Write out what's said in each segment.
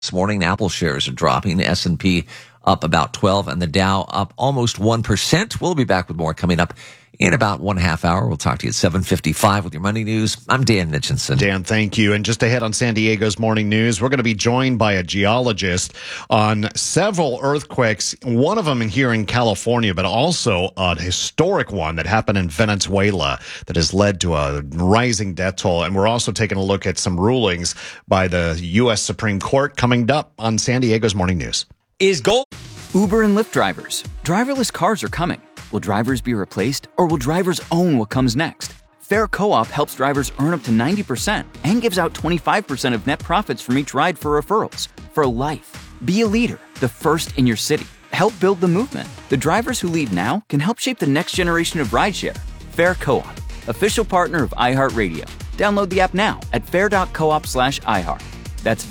This morning, Apple shares are dropping. The S&P up about 12 and the Dow up almost 1%. We'll be back with more coming up in about 1.5 hours. We'll talk to you at 7:55 with your money news. I'm Dan Mitchinson. Dan, thank you. And just ahead on San Diego's morning news, we're going to be joined by a geologist on several earthquakes, one of them here in California, but also a historic one that happened in Venezuela that has led to a rising death toll. And we're also taking a look at some rulings by the U.S. Supreme Court coming up on San Diego's morning news. Uber and Lyft drivers. Driverless cars are coming. Will drivers be replaced, or will drivers own what comes next? Fair Co-op helps drivers earn up to 90% and gives out 25% of net profits from each ride for referrals. For life. Be a leader, the first in your city. Help build the movement. The drivers who lead now can help shape the next generation of rideshare. Fair Co-op, official partner of iHeartRadio. Download the app now at fair.coop/iHeart. That's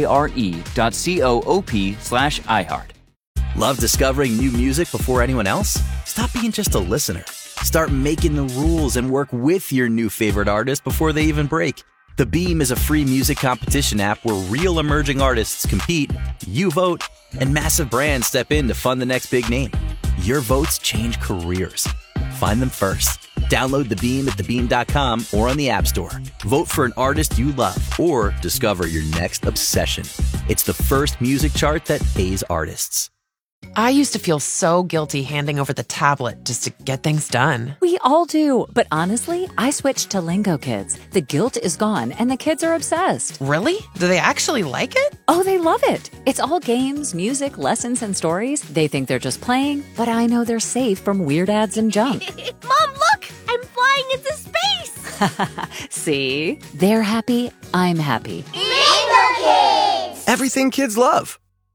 FARE.coop/iHeart. Love discovering new music before anyone else? Stop being just a listener. Start making the rules and work with your new favorite artist before they even break. The Beam is a free music competition app where real emerging artists compete, you vote, and massive brands step in to fund the next big name. Your votes change careers. Find them first. Download The Beam at thebeam.com or on the App Store. Vote for an artist you love or discover your next obsession. It's the first music chart that pays artists. I used to feel so guilty handing over the tablet just to get things done. We all do. But honestly, I switched to Lingo Kids. The guilt is gone and the kids are obsessed. Really? Do they actually like it? Oh, they love it. It's all games, music, lessons, and stories. They think they're just playing, but I know they're safe from weird ads and junk. Mom, look! I'm flying into space! See? They're happy. I'm happy. Lingo Kids! Everything kids love.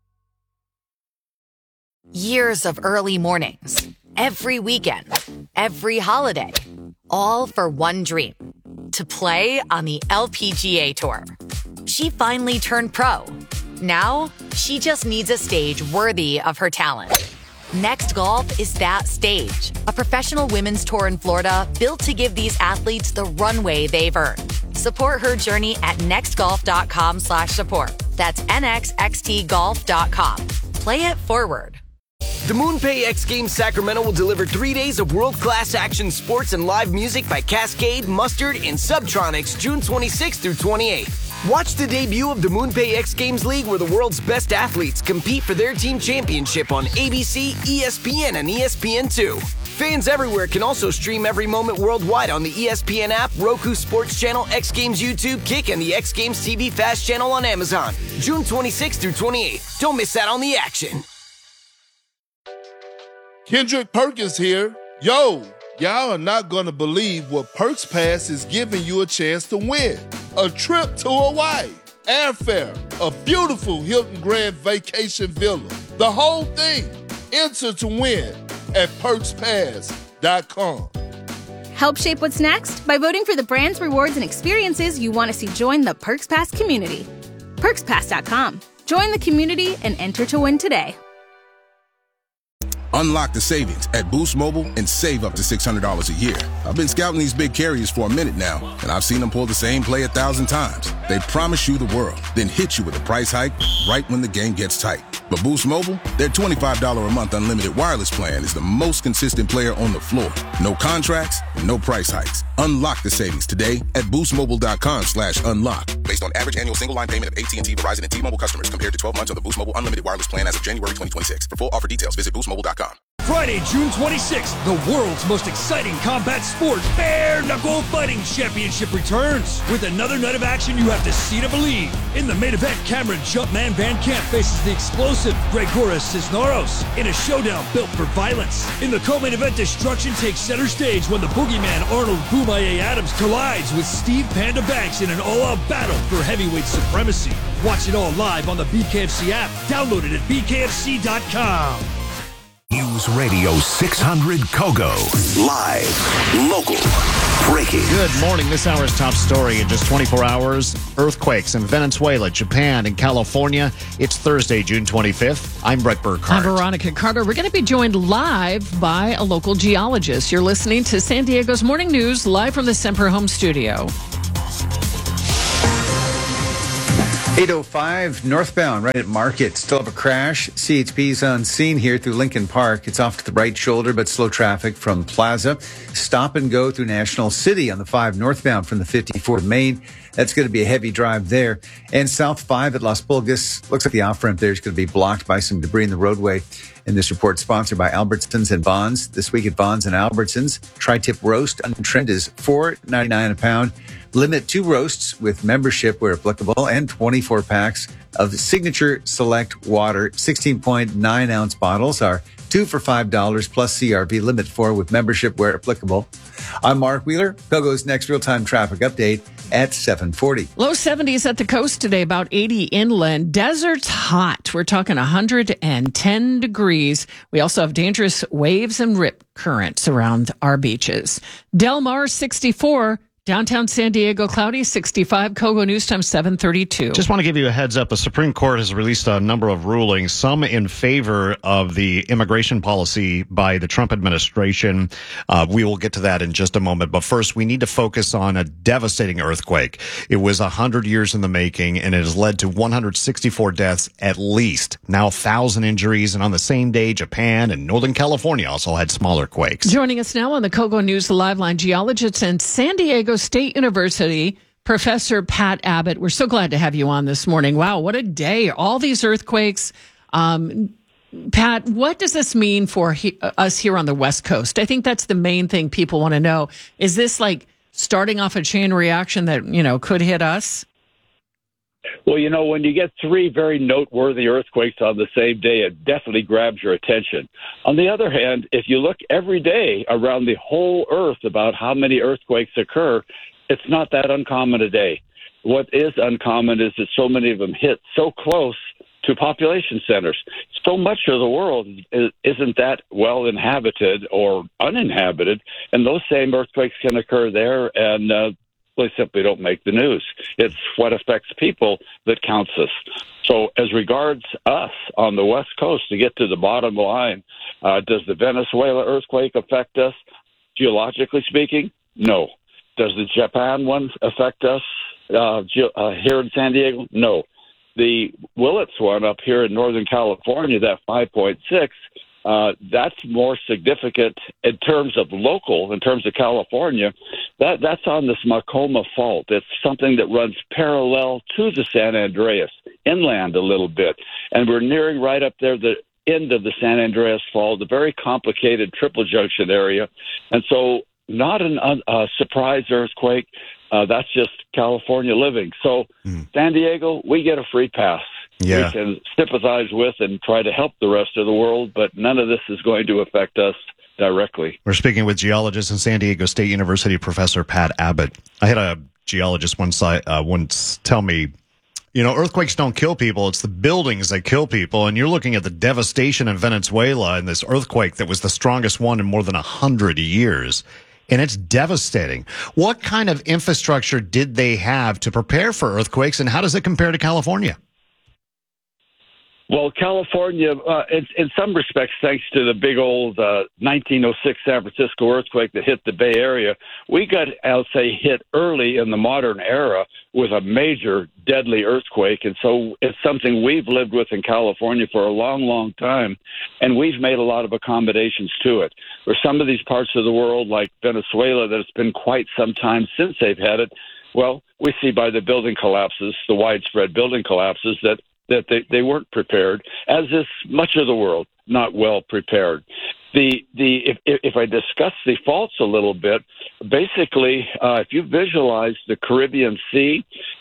Years of early mornings, every weekend, every holiday, all for one dream, to play on the LPGA Tour. She finally turned pro. Now, she just needs a stage worthy of her talent. Next Golf is that stage, a professional women's tour in Florida built to give these athletes the runway they've earned. Support her journey at nextgolf.com/support. That's nxxtgolf.com. Play it forward. The MoonPay X Games Sacramento will deliver 3 days of world-class action sports and live music by Cascade, Mustard, and Subtronics June 26th through 28th. Watch the debut of the MoonPay X Games League where the world's best athletes compete for their team championship on ABC, ESPN, and ESPN2. Fans everywhere can also stream every moment worldwide on the ESPN app, Roku Sports Channel, X Games YouTube, Kick, and the X Games TV Fast channel on Amazon. June 26th through 28th. Don't miss out on the action. Kendrick Perkins here. Yo, y'all are not going to believe what Perks Pass is giving you a chance to win. A trip to Hawaii, airfare, a beautiful Hilton Grand Vacation Villa. The whole thing. Enter to win at PerksPass.com. Help shape what's next by voting for the brands, rewards, and experiences you want to see join the Perks Pass community. PerksPass.com. Join the community and enter to win today. Unlock the savings at Boost Mobile and save up to $600 a year. I've been scouting these big carriers for a minute now, and I've seen them pull the same play 1,000 times. They promise you the world, then hit you with a price hike right when the game gets tight. But Boost Mobile, their $25 a month unlimited wireless plan is the most consistent player on the floor. No contracts, no price hikes. Unlock the savings today at boostmobile.com/unlock. Based on average annual single line payment of AT&T, Verizon, and T-Mobile customers compared to 12 months on the Boost Mobile unlimited wireless plan as of January 2026. For full offer details, visit boostmobile.com. Friday, June 26th, the world's most exciting combat sport, Bare Knuckle Fighting Championship returns. With another night of action you have to see to believe. In the main event, Cameron Jumpman Van Camp faces the explosive Gregoras Cisneros in a showdown built for violence. In the co-main event, destruction takes center stage when the boogeyman Arnold Boomaye Adams collides with Steve Panda Banks in an all-out battle for heavyweight supremacy. Watch it all live on the BKFC app. Download it at bkfc.com. News Radio 600 Kogo. Live, local, breaking. Good morning. This hour's top story in just 24 hours. Earthquakes in Venezuela, Japan, and California. It's Thursday, June 25th. I'm Brett Burkhardt. I'm Veronica Carter. We're going to be joined live by a local geologist. You're listening to San Diego's Morning News live from the Semper Home studio. 805 northbound, right at Market. Still have a crash. CHP's on scene here through Lincoln Park. It's off to the right shoulder, but slow traffic from Plaza. Stop and go through National City on the 5 northbound from the 54 Main. That's going to be a heavy drive there. And South 5 at Las Pulgas. Looks like the off-ramp there is going to be blocked by some debris in the roadway. And this report sponsored by Albertsons and Vons. This week at Vons and Albertsons, tri-tip roast on trend is $4.99 a pound. Limit 2 roasts with membership where applicable, and 24 packs of Signature Select Water. 16.9 ounce bottles are 2 for $5 plus CRV. Limit 4 with membership where applicable. I'm Mark Wheeler. Kogo's next real-time traffic update at 7:40. Low 70s at the coast today, about 80 inland. Desert's hot. We're talking 110 degrees. We also have dangerous waves and rip currents around our beaches. Del Mar 64. Downtown San Diego, cloudy, 65. Kogo News Time, 7:32. Just want to give you a heads up. The Supreme Court has released a number of rulings, some in favor of the immigration policy by the Trump administration. We will get to that in just a moment. But first, we need to focus on a devastating earthquake. It was 100 years in the making, and it has led to 164 deaths at least. Now 1,000 injuries. And on the same day, Japan and Northern California also had smaller quakes. Joining us now on the Kogo News Live Line, geologist and San Diego State University, Professor Pat Abbott. We're so glad to have you on this morning. Wow, what a day. All these earthquakes. Pat, what does this mean for us here on the West Coast? I think that's the main thing people want to know. Is this like starting off a chain reaction that, could hit us? Well, when you get 3 very noteworthy earthquakes on the same day, it definitely grabs your attention. On the other hand, if you look every day around the whole earth about how many earthquakes occur, it's not that uncommon a day. What is uncommon is that so many of them hit so close to population centers. So much of the world isn't that well inhabited or uninhabited, and those same earthquakes can occur there, and they simply don't make the news. It's what affects people that counts us. So as regards us on the West Coast, to get to the bottom line, does the Venezuela earthquake affect us? Geologically speaking, no. Does the Japan one affect us here in San Diego? No. The Willits one up here in Northern California, that 5.6, that's more significant in terms of California. That's on this Macoma Fault. It's something that runs parallel to the San Andreas, inland a little bit. And we're nearing right up there the end of the San Andreas Fault, the very complicated triple junction area. And so not a surprise earthquake. That's just California living. So San Diego, we get a free pass. Yeah. We can sympathize with and try to help the rest of the world, but none of this is going to affect us directly. We're speaking with geologist and San Diego State University Professor Pat Abbott. I had a geologist once tell me, earthquakes don't kill people. It's the buildings that kill people. And you're looking at the devastation in Venezuela and this earthquake that was the strongest one in more than 100 years. And it's devastating. What kind of infrastructure did they have to prepare for earthquakes, and how does it compare to California? Well, California, in some respects, thanks to the big old 1906 San Francisco earthquake that hit the Bay Area, we got, I'll say, hit early in the modern era with a major deadly earthquake. And so it's something we've lived with in California for a long, long time, and we've made a lot of accommodations to it. For some of these parts of the world, like Venezuela, that it's been quite some time since they've had it, well, we see by the building collapses, the widespread building collapses, that they weren't prepared, as is much of the world not well prepared. If I discuss the faults a little bit, basically, if you visualize the Caribbean Sea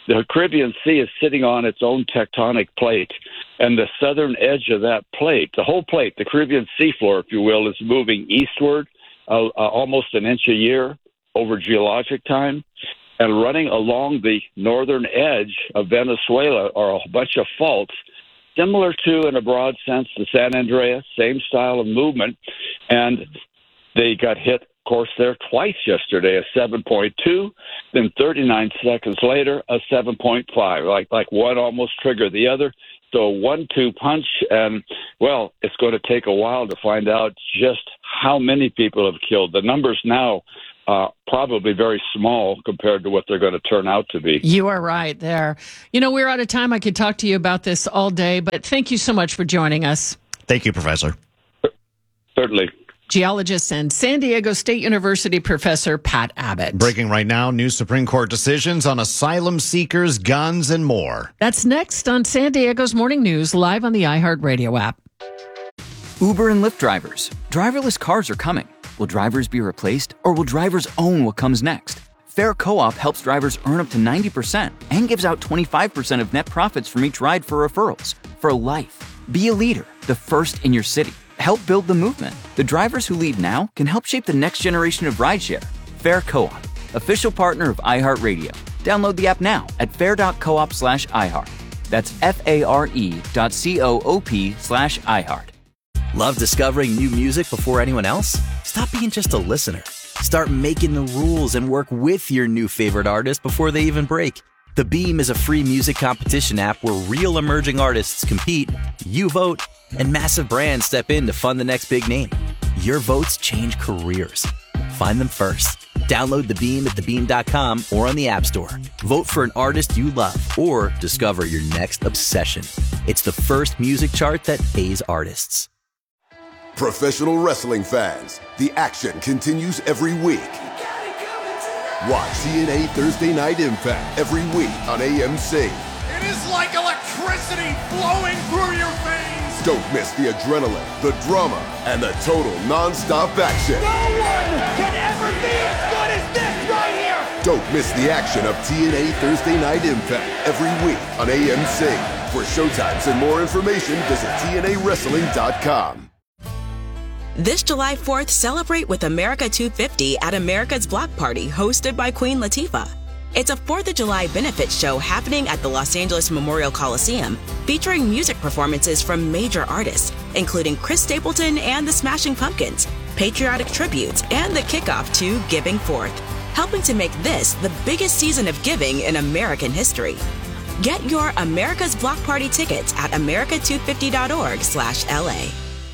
is sitting on its own tectonic plate, and the southern edge of that plate, the whole plate, the Caribbean seafloor, if you will, is moving eastward almost an inch a year over geologic time. And running along the northern edge of Venezuela are a bunch of faults, similar to, in a broad sense, the San Andreas, same style of movement. And they got hit, of course, there twice yesterday, a 7.2, then 39 seconds later, a 7.5, like one almost triggered the other. So a 1-2 punch, and, well, it's going to take a while to find out just how many people have killed. The numbers now probably very small compared to what they're going to turn out to be. You are right there. We're out of time. I could talk to you about this all day, but thank you so much for joining us. Thank you, Professor. Certainly. Geologist and San Diego State University professor Pat Abbott. Breaking right now, new Supreme Court decisions on asylum seekers, guns, and more. That's next on San Diego's Morning News, live on the iHeartRadio app. Uber and Lyft drivers. Driverless cars are coming. Will drivers be replaced, or will drivers own what comes next? Fair Co-op helps drivers earn up to 90% and gives out 25% of net profits from each ride for referrals. For life. Be a leader, the first in your city. Help build the movement. The drivers who lead now can help shape the next generation of rideshare. Fair Co-op, official partner of iHeartRadio. Download the app now at fair.coop/iHeart. That's FARE.coop/iHeart. Love discovering new music before anyone else? Stop being just a listener. Start making the rules and work with your new favorite artist before they even break. The Beam is a free music competition app where real emerging artists compete, you vote, and massive brands step in to fund the next big name. Your votes change careers. Find them first. Download The Beam at thebeam.com or on the App Store. Vote for an artist you love or discover your next obsession. It's the first music chart that pays artists. Professional wrestling fans, the action continues every week. Watch TNA Thursday Night Impact every week on AMC. It is like electricity flowing through your veins. Don't miss the adrenaline, the drama, and the total non-stop action. No one can ever be as good as this right here. Don't miss the action of TNA Thursday Night Impact every week on AMC. For showtimes and more information, visit TNAWrestling.com. This July 4th, celebrate with America 250 at America's Block Party, hosted by Queen Latifah. It's a 4th of July benefit show happening at the Los Angeles Memorial Coliseum, featuring music performances from major artists, including Chris Stapleton and the Smashing Pumpkins, patriotic tributes, and the kickoff to Giving Forth, helping to make this the biggest season of giving in American history. Get your America's Block Party tickets at america250.org/LA.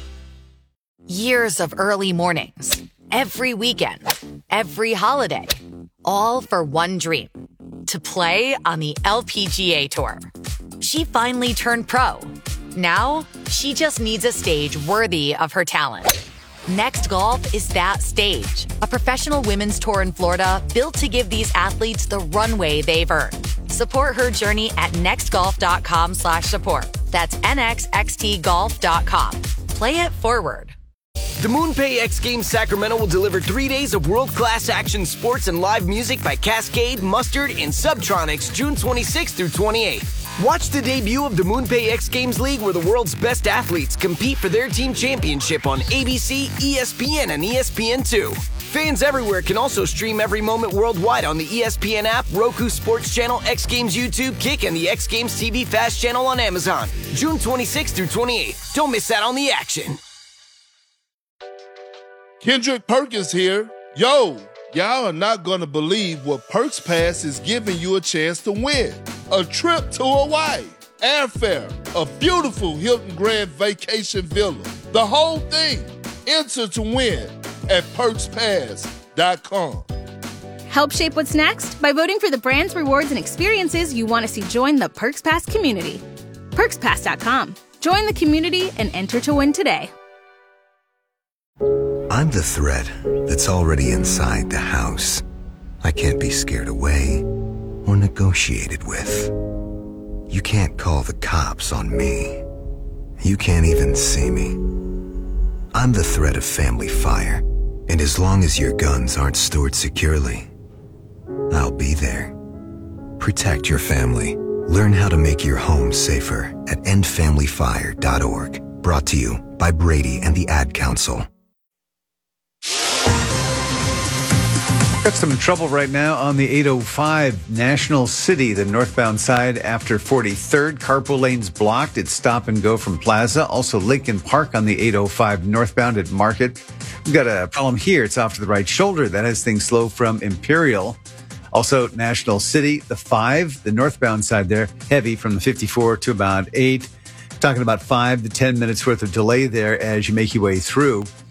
Years of early mornings, every weekend, every holiday, all for one dream, to play on the LPGA Tour. She finally turned pro. Now, she just needs a stage worthy of her talent. Next Golf is that stage, a professional women's tour in Florida built to give these athletes the runway they've earned. Support her journey at nextgolf.com/support. That's nxxtgolf.com. Play it forward. The MoonPay X Games Sacramento will deliver 3 days of world-class action sports and live music by Cascade, Mustard, and Subtronics June 26th through 28th. Watch the debut of the MoonPay X Games League, where the world's best athletes compete for their team championship on ABC, ESPN, and ESPN2. Fans everywhere can also stream every moment worldwide on the ESPN app, Roku Sports Channel, X Games YouTube, Kick, and the X Games TV Fast channel on Amazon, June 26th through 28th. Don't miss out on the action. Kendrick Perkins here. Yo, y'all are not going to believe what Perks Pass is giving you a chance to win. A trip to Hawaii, airfare, a beautiful Hilton Grand Vacation Villa. The whole thing. Enter to win at PerksPass.com. Help shape what's next by voting for the brands, rewards, and experiences you want to see join the Perks Pass community. PerksPass.com. Join the community and enter to win today. I'm the threat that's already inside the house. I can't be scared away or negotiated with. You can't call the cops on me. You can't even see me. I'm the threat of family fire, and as long as your guns aren't stored securely, I'll be there. Protect your family. Learn how to make your home safer at endfamilyfire.org. Brought to you by Brady and the Ad Council. Got some trouble right now on the 805 National City, the northbound side after 43rd. Carpool lanes blocked. It's stop and go from Plaza. Also Lincoln Park on the 805 northbound at Market. We've got a problem here. It's off to the right shoulder. That has things slow from Imperial. Also National City, the 5, the northbound side there, heavy from the 54 to about 8. Talking about 5 to 10 minutes worth of delay there as you make your way through.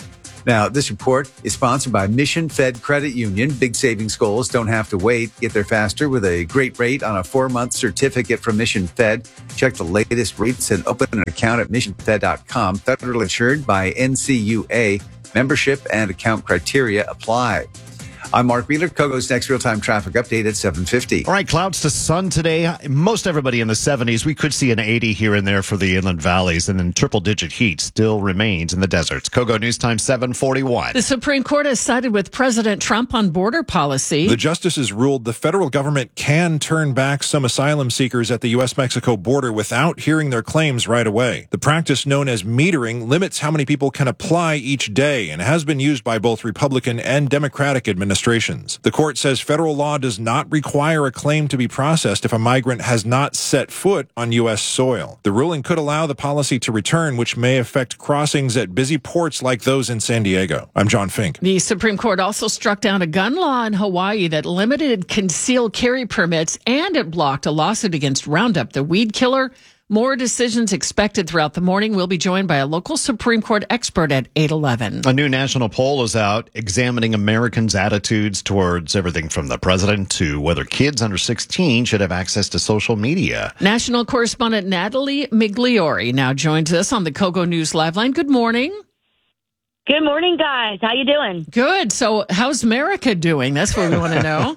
Now, this report is sponsored by Mission Fed Credit Union. Big savings goals don't have to wait. Get there faster with a great rate on a 4-month certificate from Mission Fed. Check the latest rates and open an account at missionfed.com. Federally insured by NCUA. Membership and account criteria apply. I'm Mark Wheeler. Kogo's next real-time traffic update at 7:50. All right, clouds to sun today. Most everybody in the 70s. We could see an 80 here and there for the inland valleys, and then triple-digit heat still remains in the deserts. Kogo News Time 7:41. The Supreme Court has sided with President Trump on border policy. The justices ruled the federal government can turn back some asylum seekers at the U.S.-Mexico border without hearing their claims right away. The practice known as metering limits how many people can apply each day and has been used by both Republican and Democratic administrations. The court says federal law does not require a claim to be processed if a migrant has not set foot on U.S. soil. The ruling could allow the policy to return, which may affect crossings at busy ports like those in San Diego. I'm John Fink. The Supreme Court also struck down a gun law in Hawaii that limited concealed carry permits, and it blocked a lawsuit against Roundup, the weed killer. More decisions expected throughout the morning. We'll be joined by a local Supreme Court expert at 8:11. A new national poll is out examining Americans' attitudes towards everything from the president to whether kids under 16 should have access to social media. National correspondent Natalie Migliori now joins us on the Kogo News Live Line. Good morning. Good morning, guys. How you doing? Good. So how's America doing? That's what we want to know.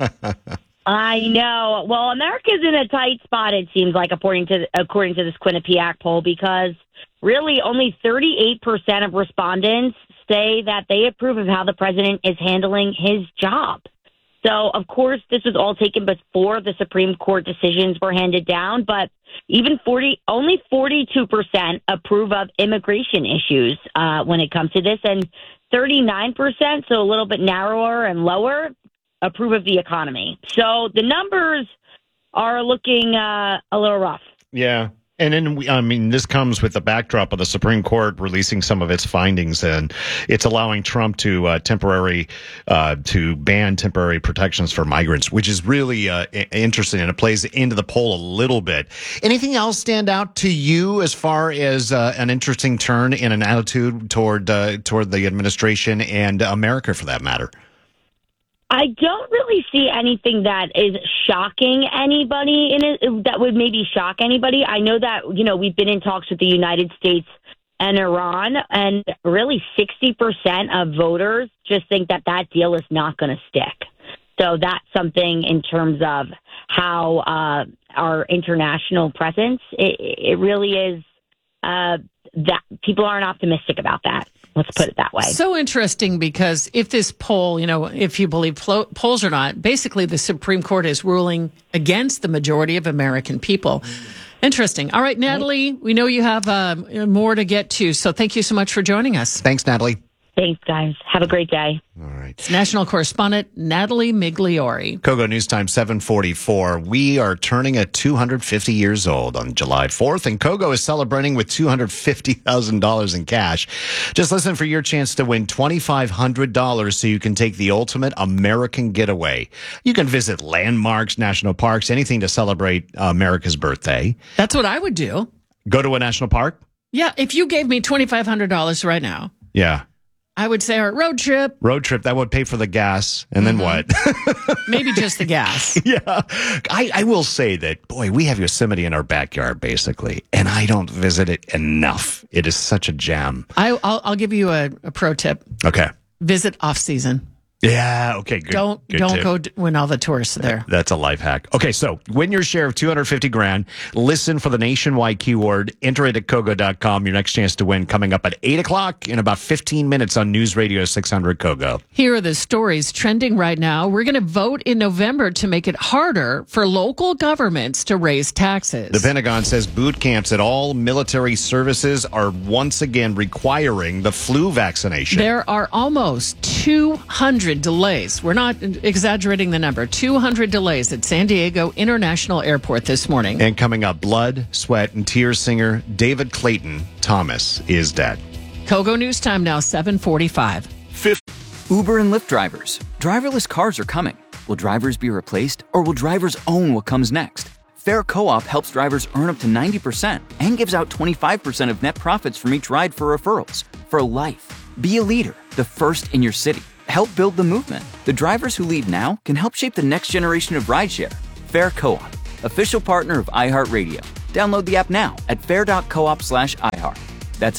I know. Well, America's in a tight spot, it seems like, according to this Quinnipiac poll, because really only 38% of respondents say that they approve of how the president is handling his job. So, of course, this was all taken before the Supreme Court decisions were handed down, but even only 42% approve of immigration issues when it comes to this, and 39%, so a little bit narrower and lower, approve of the economy. So the numbers are looking a little rough. Yeah. And then, this comes with the backdrop of the Supreme Court releasing some of its findings, and it's allowing Trump to ban temporary protections for migrants, which is really interesting, and it plays into the poll a little bit. Anything else stand out to you as far as an interesting turn in an attitude toward the administration and America, for that matter? I don't really see anything that is shocking anybody that would maybe shock anybody. I know that, we've been in talks with the United States and Iran, and really 60% of voters just think that deal is not going to stick. So that's something in terms of how our international presence, it really is that people aren't optimistic about that. Let's put it that way. So interesting, because if this poll, if you believe polls or not, basically the Supreme Court is ruling against the majority of American people. Interesting. All right, Natalie, we know you have more to get to, so thank you so much for joining us. Thanks, Natalie. Thanks, guys. Have a great day. All right. It's national correspondent Natalie Migliori. Kogo News Time 7:44. We are turning at 250 years old on July 4th, and Kogo is celebrating with $250,000 in cash. Just listen for your chance to win $2,500 so you can take the ultimate American getaway. You can visit landmarks, national parks, anything to celebrate America's birthday. That's what I would do. Go to a national park? Yeah, if you gave me $2,500 right now. Yeah. I would say, all right, road trip. Road trip, that would pay for the gas. And then what? Maybe just the gas. Yeah. I will say that, boy, we have Yosemite in our backyard, basically, and I don't visit it enough. It is such a gem. I'll give you a pro tip. Okay. Visit off-season. Yeah, okay, good. Don't go when all the tourists are there. That's a life hack. Okay, so win your share of $250,000. Listen for the nationwide keyword. Enter it at Kogo.com. Your next chance to win coming up at 8 o'clock in about 15 minutes on News Radio 600 Kogo. Here are the stories trending right now. We're going to vote in November to make it harder for local governments to raise taxes. The Pentagon says boot camps at all military services are once again requiring the flu vaccination. There are almost 200 delays. We're not exaggerating the number. 200 delays at San Diego International Airport this morning. And coming up, blood, sweat, and tears singer David Clayton Thomas is dead. Kogo News Time now, 7:45. Uber and Lyft drivers. Driverless cars are coming. Will drivers be replaced, or will drivers own what comes next? Fair Co-op helps drivers earn up to 90% and gives out 25% of net profits from each ride for referrals. For life. Be a leader. the first in your city. Help build the movement. The drivers who lead now can help shape the next generation of rideshare. Fair Co-op, official partner of iHeartRadio. Download the app now at fair.coop/iHeart. That's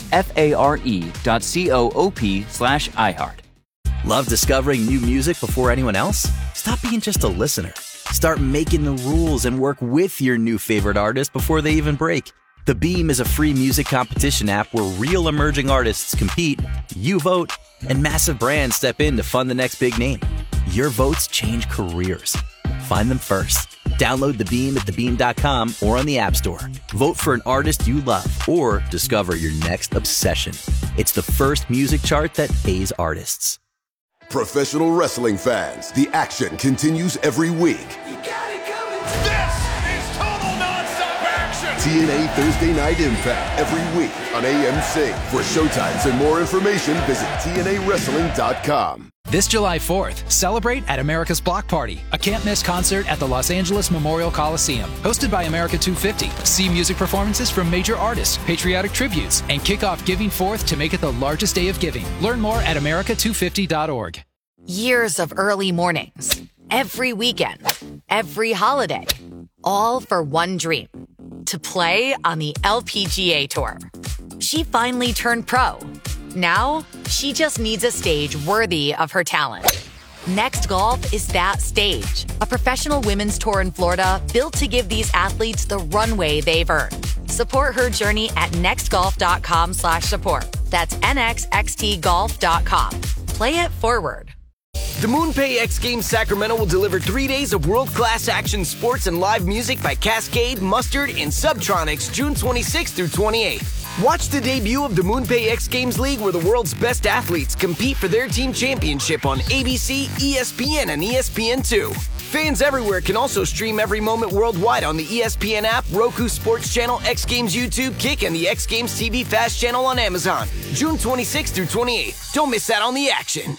FARE.coop/iHeart. Love discovering new music before anyone else? Stop being just a listener. Start making the rules and work with your new favorite artist before they even break. The Beam is a free music competition app where real emerging artists compete, you vote, and massive brands step in to fund the next big name. Your votes change careers. Find them first. Download The Beam at thebeam.com or on the App Store. Vote for an artist you love or discover your next obsession. It's the first music chart that pays artists. Professional wrestling fans, the action continues every week. This is total nonstop action. TNA Thursday Night Impact every week on AMC. For showtimes and more information, visit TNAWrestling.com. This July 4th, celebrate at America's Block Party, a can't-miss concert at the Los Angeles Memorial Coliseum. Hosted by America 250. See music performances from major artists, patriotic tributes, and kick off Giving Forth to make it the largest day of giving. Learn more at America250.org. Years of early mornings, every weekend, every holiday, all for one dream, to play on the LPGA Tour. She finally turned pro. Now, she just needs a stage worthy of her talent. Next Golf is that stage, a professional women's tour in Florida built to give these athletes the runway they've earned. Support her journey at nextgolf.com/support. That's nxxtgolf.com. Play it forward. The MoonPay X Games Sacramento will deliver 3 days of world-class action sports and live music by Cascade, Mustard, and Subtronics June 26th through 28th. Watch the debut of the MoonPay X Games League where the world's best athletes compete for their team championship on ABC, ESPN, and ESPN2. Fans everywhere can also stream every moment worldwide on the ESPN app, Roku Sports Channel, X Games YouTube, Kick, and the X Games TV Fast Channel on Amazon. June 26th through 28th. Don't miss out on the action.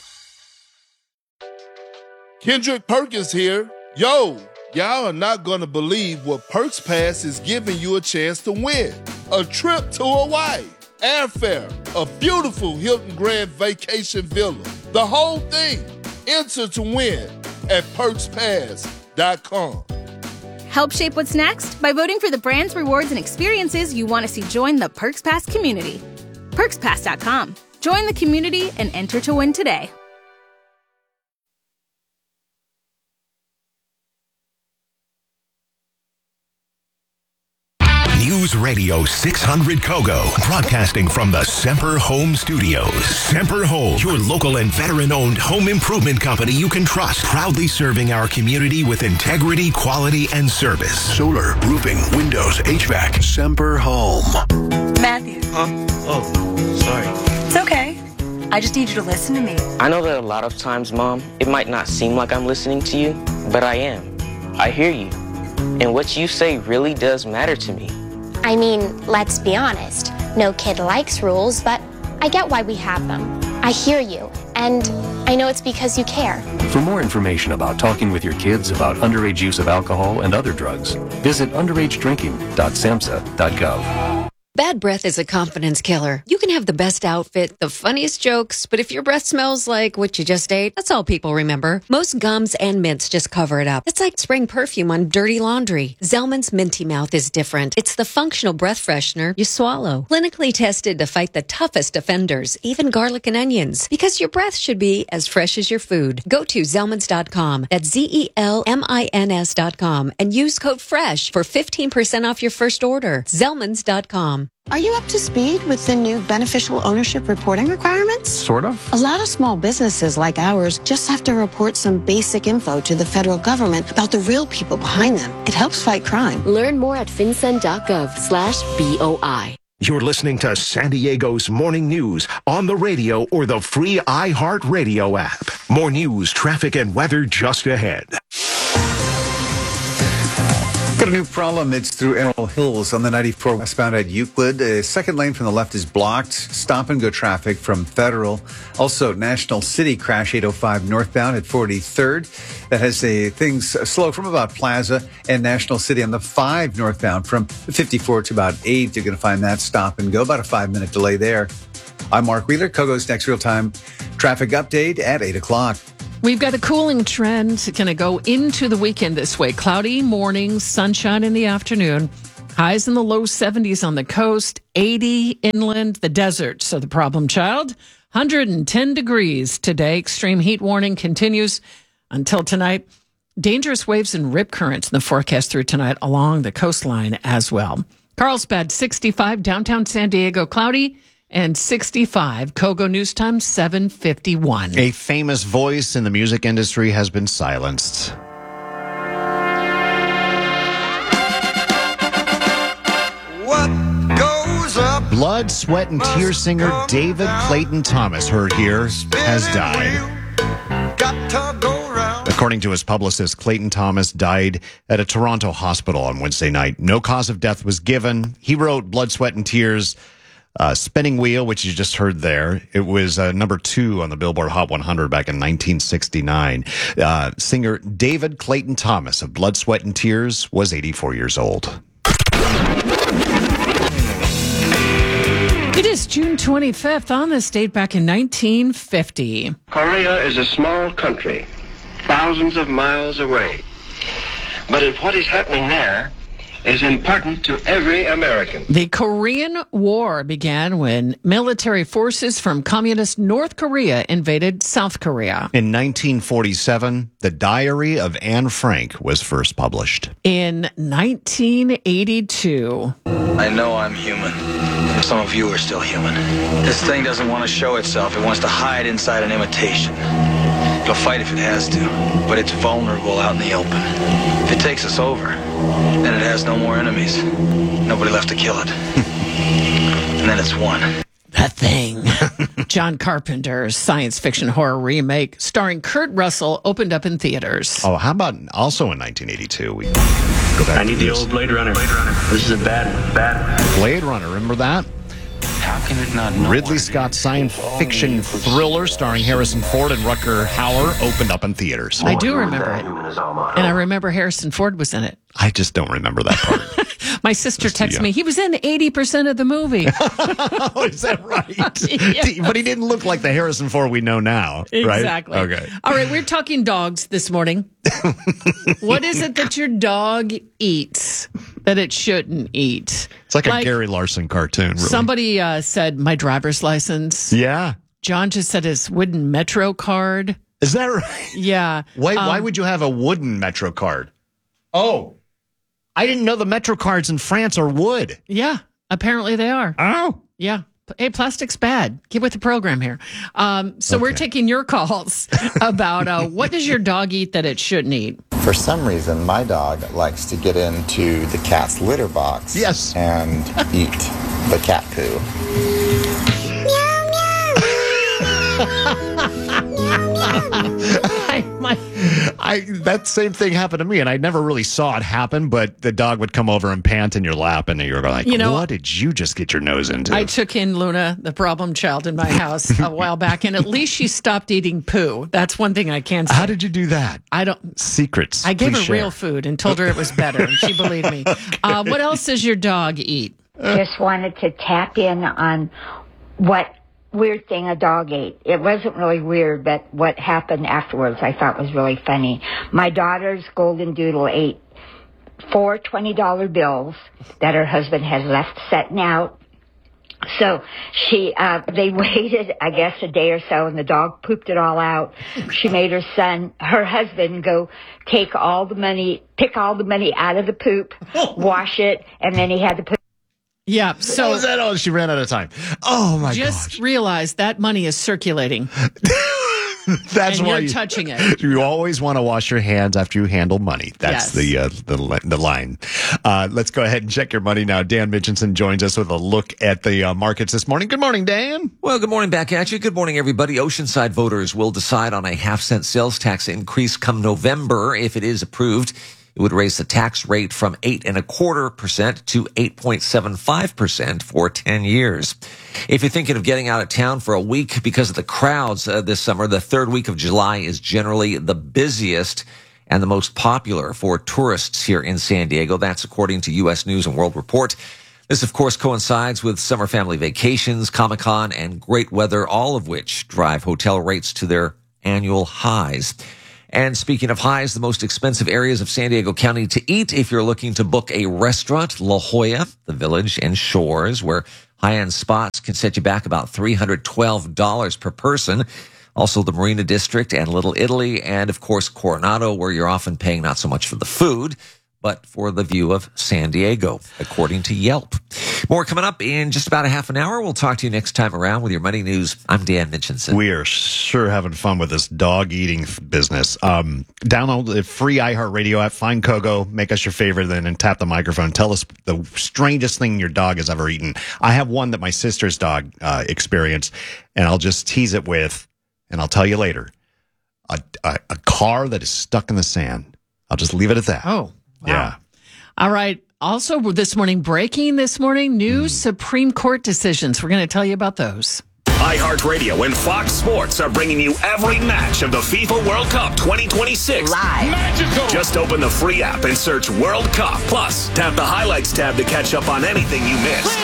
Kendrick Perkins here. Yo, y'all are not gonna believe what Perks Pass is giving you a chance to win. A trip to Hawaii, airfare, a beautiful Hilton Grand Vacation Villa. The whole thing. Enter to win at PerksPass.com. Help shape what's next by voting for the brands, rewards, and experiences you want to see join the Perks Pass community. PerksPass.com. Join the community and enter to win today. News Radio 600 Kogo, broadcasting from the Semper Home Studios. Semper Home, your local and veteran-owned home improvement company you can trust. Proudly serving our community with integrity, quality, and service. Solar, roofing, windows, HVAC. Semper Home. Matthew. Oh, sorry. It's okay. I just need you to listen to me. I know that a lot of times, Mom, it might not seem like I'm listening to you, but I am. I hear you. And what you say really does matter to me. I mean, let's be honest. No kid likes rules, but I get why we have them. I hear you, and I know it's because you care. For more information about talking with your kids about underage use of alcohol and other drugs, visit underagedrinking.samhsa.gov. Bad breath is a confidence killer. You can have the best outfit, the funniest jokes, but if your breath smells like what you just ate, that's all people remember. Most gums and mints just cover it up. It's like spraying perfume on dirty laundry. Zellman's Minty Mouth is different. It's the functional breath freshener you swallow. Clinically tested to fight the toughest offenders, even garlic and onions. Because your breath should be as fresh as your food. Go to Zellmans.com. That's ZELMINS.com and use code FRESH for 15% off your first order. Zellmans.com. Are you up to speed with the new beneficial ownership reporting requirements? Sort of. A lot of small businesses like ours just have to report some basic info to the federal government about the real people behind them. It helps fight crime. Learn more at fincen.gov/BOI. You're listening to San Diego's Morning News on the radio or the free iHeartRadio app. More news, traffic, and weather just ahead. Got a new problem. It's through Emerald Hills on the 94 westbound at Euclid. A second lane from the left is blocked. Stop and go traffic from Federal. Also, National City crash 805 northbound at 43rd. That has things slow from about Plaza and National City on the 5 northbound from 54 to about 8. You're going to find that stop and go. About a 5-minute delay there. I'm Mark Wheeler. Kogo's next real-time Traffic update at 8 o'clock. We've got a cooling trend going to go into the weekend this way. Cloudy mornings, sunshine in the afternoon. Highs in the low 70s on the coast, 80 inland, the desert. So the problem child, 110 degrees today. Extreme heat warning continues until tonight. Dangerous waves and rip currents in the forecast through tonight along the coastline as well. Carlsbad, 65. Downtown San Diego, cloudy. And 65. Kogo News Time, 7:51. A famous voice in the music industry has been silenced. Blood, Sweat, and Tears singer David Clayton Thomas, heard here, has died. According to his publicist, Clayton Thomas died at a Toronto hospital on Wednesday night. No cause of death was given. He wrote Blood, Sweat, and Tears, Spinning Wheel, which you just heard there. It was number 2 on the Billboard Hot 100 back in 1969. Singer David Clayton Thomas of Blood, Sweat, and Tears was 84 years old. It is June 25th on this date back in 1950. Korea is a small country, thousands of miles away. But what is happening there is important to every American. The Korean War began when military forces from communist North Korea invaded South Korea. In 1947, The Diary of Anne Frank was first published. In 1982. I know I'm human. Some of you are still human. This thing doesn't want to show itself. It wants to hide inside an imitation. It'll fight if it has to, but it's vulnerable out in the open. If it takes us over, then it has no more enemies. Nobody left to kill it. And then it's won. That Thing. John Carpenter's science fiction horror remake starring Kurt Russell opened up in theaters. Oh, how about also in 1982? We go back. I need the old Blade Runner. This is a bad one. Blade Runner, remember that? How can it not know? Ridley Scott's science fiction thriller starring Harrison Ford and Rutger Hauer opened up in theaters. I do remember it. And I remember Harrison Ford was in it. I just don't remember that part. My sister texted me, he was in 80% of the movie. Oh, is that right? Yeah. But he didn't look like the Harrison Ford we know now, right? Exactly. Okay. All right, we're talking dogs this morning. What is it that your dog eats that it shouldn't eat? It's like a Gary Larson cartoon, really. Somebody said my driver's license. Yeah. John just said his wooden Metro card. Is that right? Yeah. Why would you have a wooden Metro card? Oh, I didn't know the Metro cards in France are wood. Yeah, apparently they are. Oh. Yeah. Hey, plastic's bad. Get with the program here. So we're taking your calls about what does your dog eat that it shouldn't eat? For some reason, my dog likes to get into the cat's litter box and eat the cat poo. That same thing happened to me, and I never really saw it happen, but the dog would come over and pant in your lap, and you're like, what did you just get your nose into? I took in Luna, the problem child, in my house a while back, and at least she stopped eating poo. That's one thing I can say. How did you do that? I don't... Secrets. I gave Please her share. real food and told her it was better, and she believed me. What else does your dog eat? Just wanted to tap in on what weird thing a dog ate. It wasn't really weird, but what happened afterwards I thought was really funny. My daughter's golden doodle ate 4 $20 bills that her husband had left setting out. So they waited, I guess, a day or so, and the dog pooped it all out. She made her husband, go pick all the money out of the poop, wash it, and then he had to put. Yeah. So was that? Oh, she ran out of time. Oh my god! Just realize that money is circulating. That's and why you're touching it. You always want to wash your hands after you handle money. That's the line. Let's go ahead and check your money now. Dan Mitchinson joins us with a look at the markets this morning. Good morning, Dan. Well, good morning back at you. Good morning, everybody. Oceanside voters will decide on a half-cent sales tax increase come November. If it is approved, it would raise the tax rate from 8.25% to 8.75% for 10 years. If you're thinking of getting out of town for a week because of the crowds this summer, the third week of July is generally the busiest and the most popular for tourists here in San Diego. That's according to U.S. News and World Report. This, of course, coincides with summer family vacations, Comic-Con, and great weather, all of which drive hotel rates to their annual highs. And speaking of highs, the most expensive areas of San Diego County to eat if you're looking to book a restaurant, La Jolla, the Village, and Shores, where high-end spots can set you back about $312 per person. Also the Marina District and Little Italy, and of course Coronado, where you're often paying not so much for the food, but for the view of San Diego, according to Yelp. More coming up in just about a half an hour. We'll talk to you next time around with your money news. I'm Dan Mitchinson. We are sure having fun with this dog eating business. Download the free iHeartRadio app, find Kogo, make us your favorite, and tap the microphone. Tell us the strangest thing your dog has ever eaten. I have one that my sister's dog experienced, and I'll just tease it with, and I'll tell you later, a car that is stuck in the sand. I'll just leave it at that. Oh. Wow. Yeah. All right. Also, breaking this morning, new Supreme Court decisions. We're going to tell you about those. iHeartRadio and Fox Sports are bringing you every match of the FIFA World Cup 2026. Live. Magical. Just open the free app and search World Cup. Plus, tap the highlights tab to catch up on anything you missed.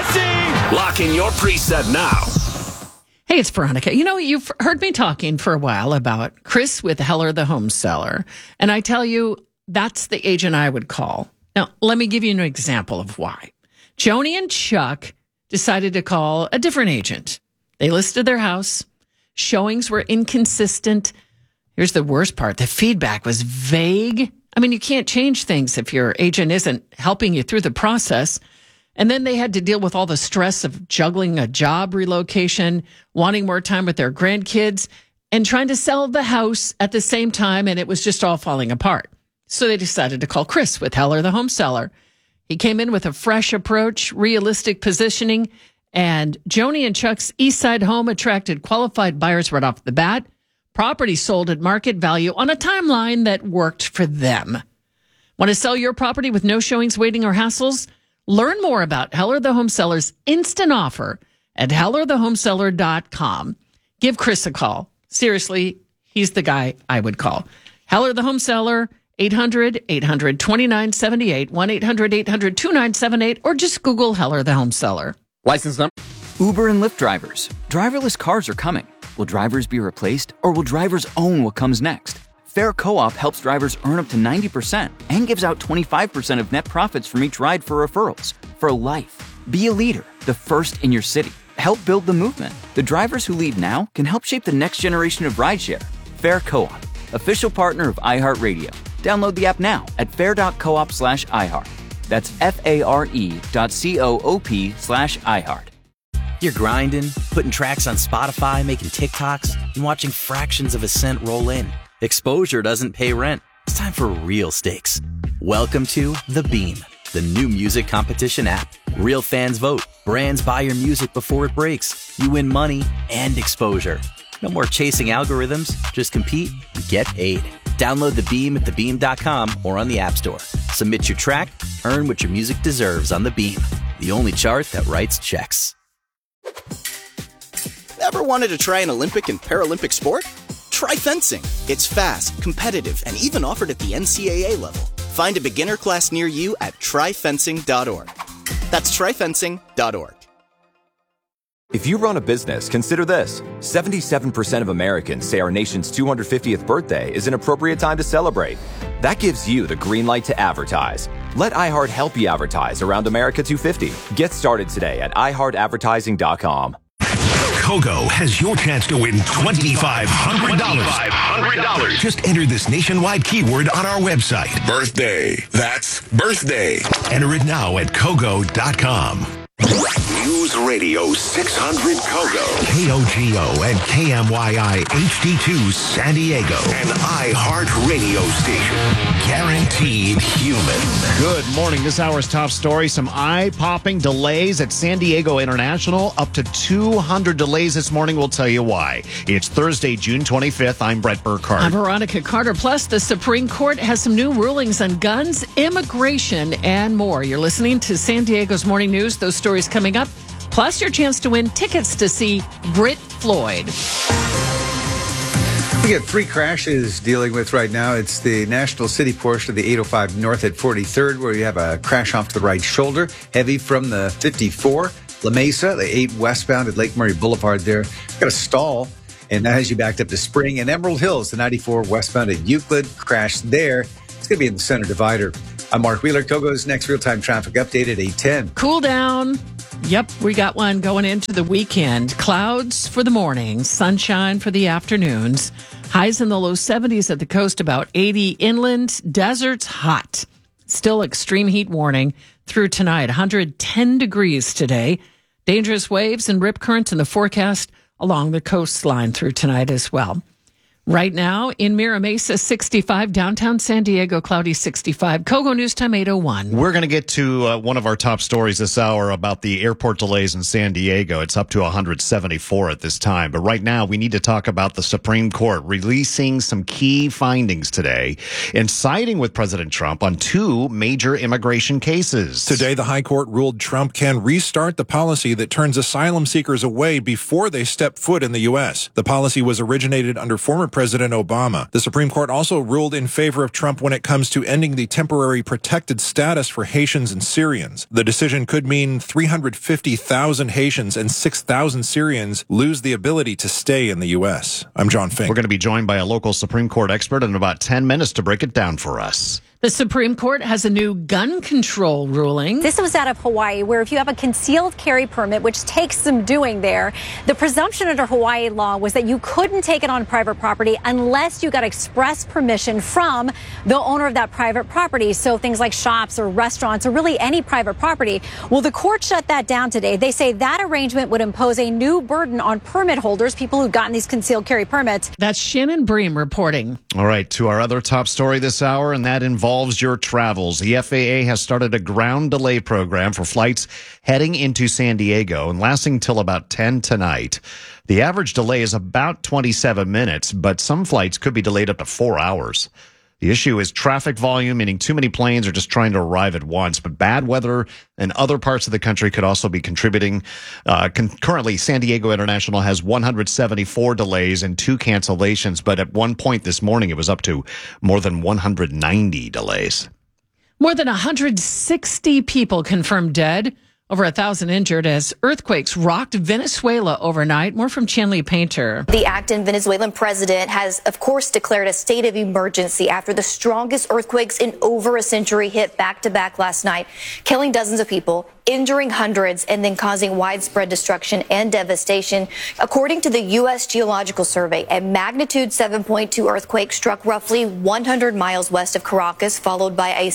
Lock in your preset now. Hey, it's Veronica. You know, you've heard me talking for a while about Chris with Heller the Home Seller. And I tell you, that's the agent I would call. Now, let me give you an example of why. Joni and Chuck decided to call a different agent. They listed their house. Showings were inconsistent. Here's the worst part. The feedback was vague. I mean, you can't change things if your agent isn't helping you through the process. And then they had to deal with all the stress of juggling a job relocation, wanting more time with their grandkids, and trying to sell the house at the same time, and it was just all falling apart. So they decided to call Chris with Heller the Home Seller. He came in with a fresh approach, realistic positioning, and Joni and Chuck's Eastside home attracted qualified buyers right off the bat. Property sold at market value on a timeline that worked for them. Want to sell your property with no showings, waiting, or hassles? Learn more about Heller the Home Seller's instant offer at hellerthehomeseller.com. Give Chris a call. Seriously, he's the guy I would call. Heller the Home Seller, 800-800-2978, 1-800-800-2978, or just Google Heller the Home Seller. License number. Uber and Lyft drivers. Driverless cars are coming. Will drivers be replaced, or will drivers own what comes next? Fair Co-op helps drivers earn up to 90% and gives out 25% of net profits from each ride for referrals. For life. Be a leader, the first in your city. Help build the movement. The drivers who lead now can help shape the next generation of rideshare. Fair Co-op, official partner of iHeartRadio. Download the app now at fair.coop/iHeart. That's FARE.coop/iHeart. You're grinding, putting tracks on Spotify, making TikToks, and watching fractions of a cent roll in. Exposure doesn't pay rent. It's time for real stakes. Welcome to The Beam, the new music competition app. Real fans vote. Brands buy your music before it breaks. You win money and exposure. No more chasing algorithms. Just compete and get paid. Download The Beam at thebeam.com or on the App Store. Submit your track, earn what your music deserves on The Beam, the only chart that writes checks. Ever wanted to try an Olympic and Paralympic sport? Try fencing. It's fast, competitive, and even offered at the NCAA level. Find a beginner class near you at tryfencing.org. That's tryfencing.org. If you run a business, consider this. 77% of Americans say our nation's 250th birthday is an appropriate time to celebrate. That gives you the green light to advertise. Let iHeart help you advertise around America 250. Get started today at iHeartAdvertising.com. Kogo has your chance to win $2,500. Just enter this nationwide keyword on our website. Birthday. That's birthday. Enter it now at Kogo.com. News Radio 600 Kogo. KOGO and KMYI HD2 San Diego. An iHeart radio station. Guaranteed human. Good morning. This hour's top story. Some eye-popping delays at San Diego International. Up to 200 delays this morning. We'll tell you why. It's Thursday, June 25th. I'm Brett Burkhardt. I'm Veronica Carter. Plus, the Supreme Court has some new rulings on guns, immigration, and more. You're listening to San Diego's Morning News. Those stories coming up. Plus, your chance to win tickets to see Brit Floyd. We got 3 crashes dealing with right now. It's the National City portion of the 805 north at 43rd, where you have a crash off to the right shoulder. Heavy from the 54. La Mesa, the 8 westbound at Lake Murray Boulevard there. Got a stall, and that has you backed up to Spring. And Emerald Hills, the 94 westbound at Euclid. Crash there. It's going to be in the center divider. I'm Mark Wheeler. Kogo's next real-time traffic update at 8:10. Cool down. Yep, we got one going into the weekend. Clouds for the morning, sunshine for the afternoons. Highs in the low 70s at the coast, about 80 inland. Deserts hot. Still extreme heat warning through tonight. 110 degrees today. Dangerous waves and rip currents in the forecast along the coastline through tonight as well. Right now in Mira Mesa, 65. Downtown San Diego, cloudy 65. Kogo News Time 8:01. We're going to get to one of our top stories this hour about the airport delays in San Diego. It's up to 174 at this time. But right now, we need to talk about the Supreme Court releasing some key findings today and siding with President Trump on 2 major immigration cases. Today, the High Court ruled Trump can restart the policy that turns asylum seekers away before they step foot in the U.S. The policy was originated under former President Obama. The Supreme Court also ruled in favor of Trump when it comes to ending the temporary protected status for Haitians and Syrians. The decision could mean 350,000 Haitians and 6,000 Syrians lose the ability to stay in the U.S. I'm John Fink. We're going to be joined by a local Supreme Court expert in about 10 minutes to break it down for us. The Supreme Court has a new gun control ruling. This was out of Hawaii, where if you have a concealed carry permit, which takes some doing there, the presumption under Hawaii law was that you couldn't take it on private property unless you got express permission from the owner of that private property. So things like shops or restaurants or really any private property. Well, the court shut that down today. They say that arrangement would impose a new burden on permit holders, people who've gotten these concealed carry permits. That's Shannon Bream reporting. All right, to our other top story this hour, and that involves your travels. The FAA has started a ground delay program for flights heading into San Diego and lasting till about 10 tonight. The average delay is about 27 minutes, but some flights could be delayed up to 4 hours. The issue is traffic volume, meaning too many planes are just trying to arrive at once. But bad weather in other parts of the country could also be contributing. Currently, San Diego International has 174 delays and 2 cancellations. But at one point this morning, it was up to more than 190 delays. More than 160 people confirmed dead. Over 1,000 injured as earthquakes rocked Venezuela overnight. More from Chanley Painter. The acting Venezuelan president has, of course, declared a state of emergency after the strongest earthquakes in over a century hit back-to-back last night, killing dozens of people, injuring hundreds, and then causing widespread destruction and devastation. According to the U.S. Geological Survey, a magnitude 7.2 earthquake struck roughly 100 miles west of Caracas, followed by a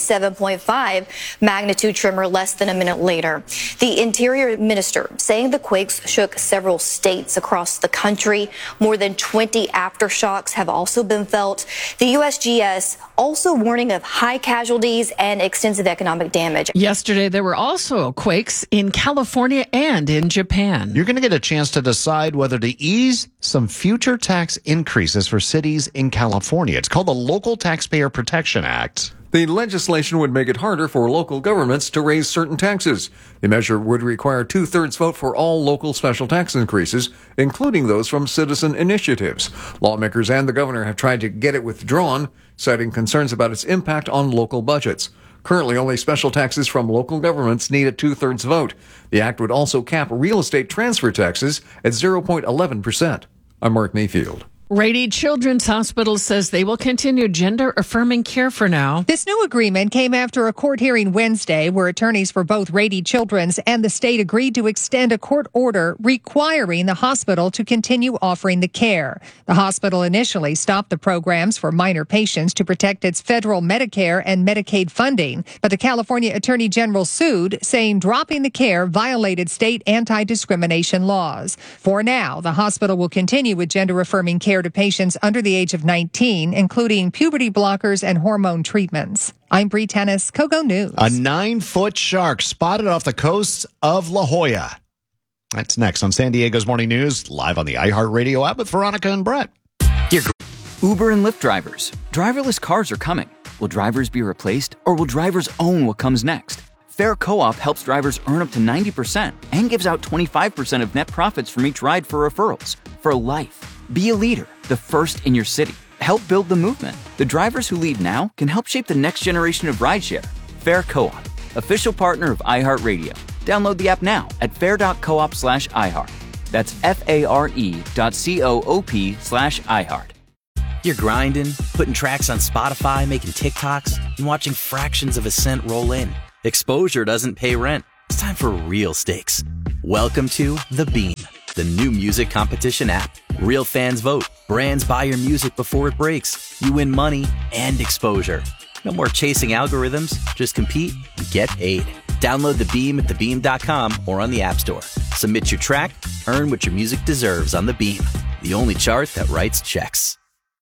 7.5 magnitude tremor less than a minute later. The Interior Minister saying the quakes shook several states across the country. More than 20 aftershocks have also been felt. The USGS also warning of high casualties and extensive economic damage. Yesterday, there were also quakes in California and in Japan. You're going to get a chance to decide whether to ease some future tax increases for cities in California. It's called the Local Taxpayer Protection Act. The legislation would make it harder for local governments to raise certain taxes. The measure would require a 2/3 vote for all local special tax increases, including those from citizen initiatives. Lawmakers and the governor have tried to get it withdrawn, citing concerns about its impact on local budgets. Currently, only special taxes from local governments need a 2/3 vote. The act would also cap real estate transfer taxes at 0.11%. I'm Mark Mayfield. Rady Children's Hospital says they will continue gender-affirming care for now. This new agreement came after a court hearing Wednesday where attorneys for both Rady Children's and the state agreed to extend a court order requiring the hospital to continue offering the care. The hospital initially stopped the programs for minor patients to protect its federal Medicare and Medicaid funding, but the California Attorney General sued, saying dropping the care violated state anti-discrimination laws. For now, the hospital will continue with gender-affirming care to patients under the age of 19, including puberty blockers and hormone treatments. I'm Bree Tennis, Kogo News. A 9-foot shark spotted off the coast of La Jolla. That's next on San Diego's Morning News, live on the iHeartRadio app with Veronica and Brett. Uber and Lyft drivers. Driverless cars are coming. Will drivers be replaced, or will drivers own what comes next? Fair Co-op helps drivers earn up to 90% and gives out 25% of net profits from each ride for referrals. for life. Be a leader, the first in your city. Help build the movement. The drivers who lead now can help shape the next generation of rideshare. Fair Co-op, official partner of iHeartRadio. Download the app now at fair.coop/iHeart. That's FARE.coop/iHeart. You're grinding, putting tracks on Spotify, making TikToks, and watching fractions of a cent roll in. Exposure doesn't pay rent. It's time for real stakes. Welcome to The Beam, the new music competition app. Real fans vote. Brands buy your music before it breaks. You win money and exposure. No more chasing algorithms. Just compete and get paid. Download The Beam at thebeam.com or on the App Store. Submit your track, earn what your music deserves on The Beam, the only chart that writes checks.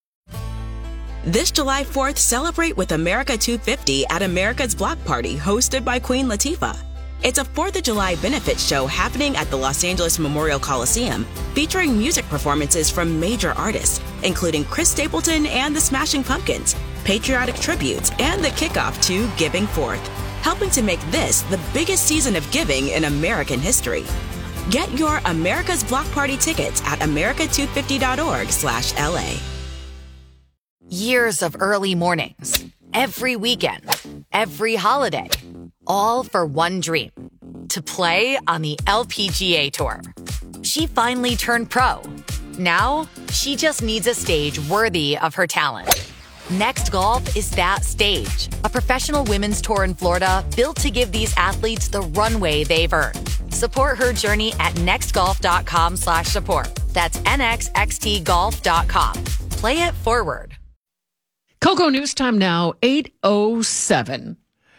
This July 4th, celebrate with America 250 at America's Block Party, hosted by Queen Latifah. It's a 4th of July benefit show happening at the Los Angeles Memorial Coliseum, featuring music performances from major artists, including Chris Stapleton and the Smashing Pumpkins, patriotic tributes, and the kickoff to Giving Forth, helping to make this the biggest season of giving in American history. Get your America's Block Party tickets at america250.org/LA. Years of early mornings, every weekend, every holiday, all for one dream, to play on the LPGA Tour. She finally turned pro. Now, she just needs a stage worthy of her talent. Next Golf is that stage, a professional women's tour in Florida built to give these athletes the runway they've earned. Support her journey at nextgolf.com/support. That's nxxtgolf.com. Play it forward. Coco News Time now, 8:07.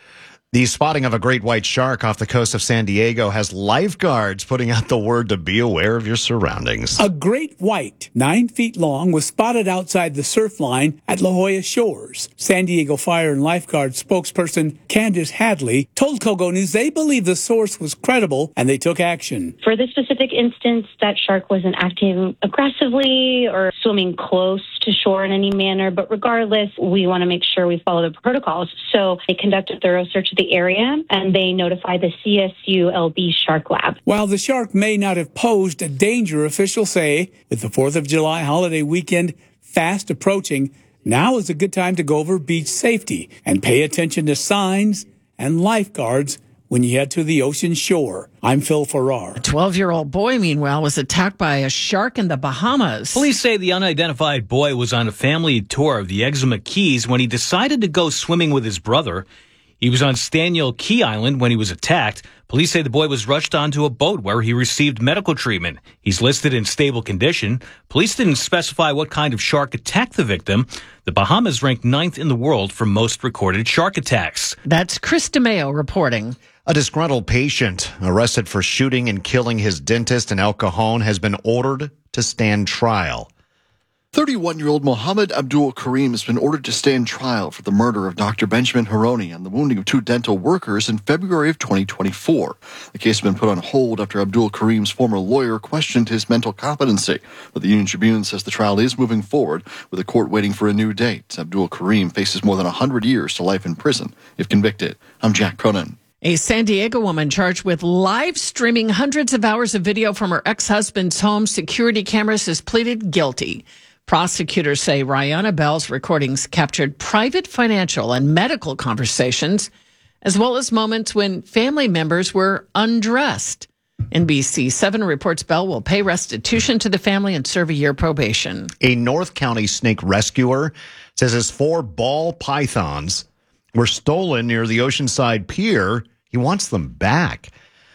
The spotting of a great white shark off the coast of San Diego has lifeguards putting out the word to be aware of your surroundings. A great white, 9 feet long, was spotted outside the surf line at La Jolla Shores. San Diego Fire and Lifeguard spokesperson Candace Hadley told Coco News they believe the source was credible and they took action. For this specific instance, that shark wasn't acting aggressively or swimming close to shore in any manner, but regardless, we want to make sure we follow the protocols. So they conduct a thorough search of the area and they notify the CSULB Shark Lab. While the shark may not have posed a danger, officials say, with the 4th of July holiday weekend fast approaching, now is a good time to go over beach safety and pay attention to signs and lifeguards when you head to the ocean shore. I'm Phil Farrar. A 12-year-old boy, meanwhile, was attacked by a shark in the Bahamas. Police say the unidentified boy was on a family tour of the Exuma Keys when he decided to go swimming with his brother. He was on Staniel Key Island when he was attacked. Police say the boy was rushed onto a boat where he received medical treatment. He's listed in stable condition. Police didn't specify what kind of shark attacked the victim. The Bahamas ranked 9th in the world for most recorded shark attacks. That's Chris DeMeo reporting. A disgruntled patient arrested for shooting and killing his dentist in El Cajon has been ordered to stand trial. 31-year-old Mohammed Abdul Karim has been ordered to stand trial for the murder of Dr. Benjamin Haroni and the wounding of 2 dental workers in February of 2024. The case has been put on hold after Abdul Karim's former lawyer questioned his mental competency. But the Union Tribune says the trial is moving forward, with the court waiting for a new date. Abdul Karim faces more than 100 years to life in prison if convicted. I'm Jack Cronin. A San Diego woman charged with live streaming hundreds of hours of video from her ex-husband's home security cameras has pleaded guilty. Prosecutors say Rihanna Bell's recordings captured private financial and medical conversations, as well as moments when family members were undressed. NBC 7 reports Bell will pay restitution to the family and serve a year probation. A North County snake rescuer says his 4 ball pythons were stolen near the Oceanside Pier. He wants them back.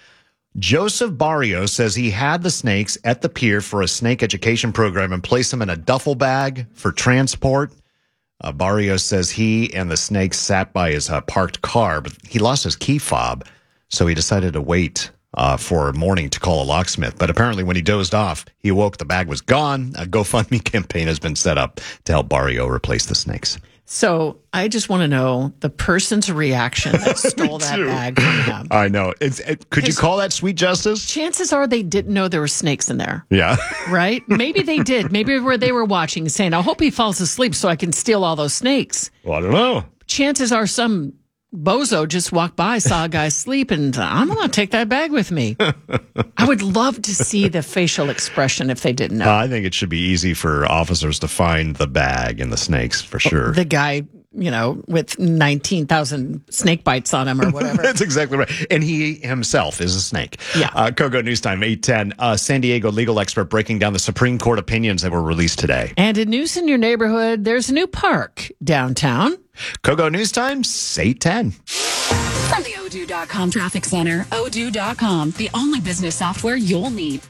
Joseph Barrios says he had the snakes at the pier for a snake education program and placed them in a duffel bag for transport. Barrios says he and the snakes sat by his parked car, but he lost his key fob, so he decided to wait for morning to call a locksmith. But apparently when he dozed off, he awoke, the bag was gone. A GoFundMe campaign has been set up to help Barrio replace the snakes. So I just want to know the person's reaction that stole that bag from him. I know. Could you call that sweet justice? Chances are they didn't know there were snakes in there. Yeah. Right? Maybe they did. Maybe they were watching and saying, I hope he falls asleep so I can steal all those snakes. Well, I don't know. Chances are some bozo just walked by, saw a guy sleep, and I'm going to take that bag with me. I would love to see the facial expression if they didn't know. I think it should be easy for officers to find the bag and the snakes for sure. The guy, with 19,000 snake bites on him or whatever. That's exactly right. And he himself is a snake. Yeah. Kogo News Time, 8:10. San Diego legal expert breaking down the Supreme Court opinions that were released today. And in news in your neighborhood, there's a new park downtown. Kogo News Time, 8:10. From the Odoo.com Traffic Center, Odoo.com, the only business software you'll need.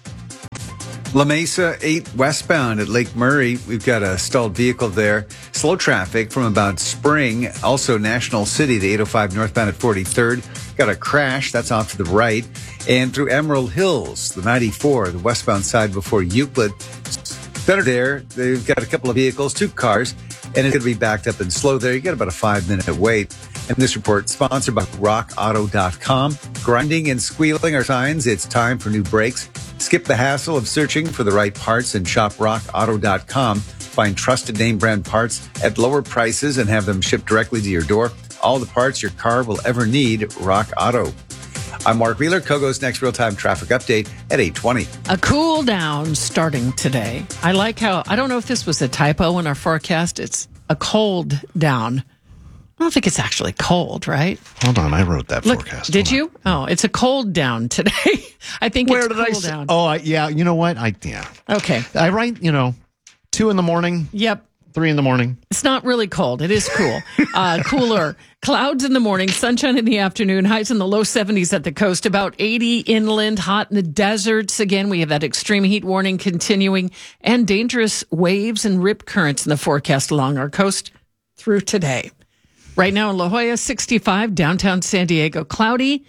La Mesa 8 westbound at Lake Murray. We've got a stalled vehicle there. Slow traffic from about Spring. Also National City, the 805 northbound at 43rd. Got a crash. That's off to the right. And through Emerald Hills, the 94, the westbound side before Euclid. Better there. They've got a couple of vehicles, 2 cars, and it's going to be backed up and slow there. You got about a 5-minute wait. And this report sponsored by RockAuto.com. Grinding and squealing are signs it's time for new brakes. Skip the hassle of searching for the right parts and shop RockAuto.com. Find trusted name brand parts at lower prices and have them shipped directly to your door. All the parts your car will ever need, Rock Auto. I'm Mark Wheeler. Kogo's next real-time traffic update at 8:20. A cool down starting today. I like how, I don't know if this was a typo in our forecast. It's a cold down. I don't think it's actually cold, right? Hold on, I wrote that forecast. Did you? Oh, it's a cold down today. I think Where it's did cool I say? down. Oh, yeah. You know what? Yeah. Okay. I write, 2 in the morning. Yep. 3 in the morning. It's not really cold. It is cool. Cooler. Clouds in the morning, sunshine in the afternoon, highs in the low 70s at the coast, about 80 inland, hot in the deserts. Again, we have that extreme heat warning continuing and dangerous waves and rip currents in the forecast along our coast through today. Right now in La Jolla, 65, downtown San Diego, cloudy,